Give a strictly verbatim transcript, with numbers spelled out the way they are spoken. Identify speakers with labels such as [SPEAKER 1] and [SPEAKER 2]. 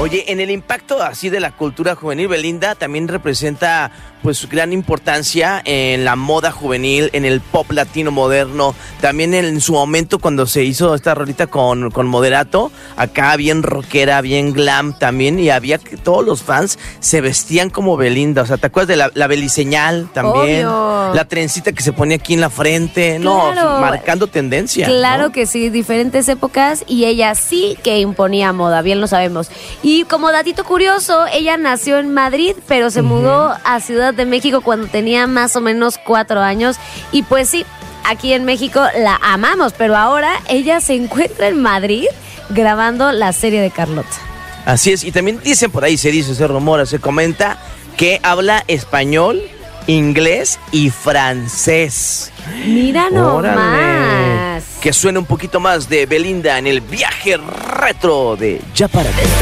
[SPEAKER 1] Oye, en el impacto así de la cultura juvenil, Belinda también representa pues su gran importancia en la moda juvenil, en el pop latino moderno, también en su momento cuando se hizo esta rolita con, con Moderato, acá bien rockera, bien glam también, y había que todos los fans se vestían como Belinda, o sea, ¿te acuerdas de la, la beliseñal también?
[SPEAKER 2] Obvio.
[SPEAKER 1] La trencita que se ponía aquí en la frente,
[SPEAKER 2] Claro.
[SPEAKER 1] no, marcando tendencia.
[SPEAKER 2] Claro,
[SPEAKER 1] ¿no?
[SPEAKER 2] que sí, diferentes épocas y ella sí que imponía moda, bien lo sabemos. Y como datito curioso, ella nació en Madrid, pero se uh-huh. mudó a Ciudad de México cuando tenía más o menos cuatro años. Y pues sí, aquí en México la amamos, pero ahora ella se encuentra en Madrid grabando la serie de Carlota.
[SPEAKER 1] Así es, y también dicen por ahí, se dice, se rumora, se comenta que habla español, inglés y francés.
[SPEAKER 2] Mira nomás.
[SPEAKER 1] Que suene un poquito más de Belinda en el viaje retro de Ya Para Qué.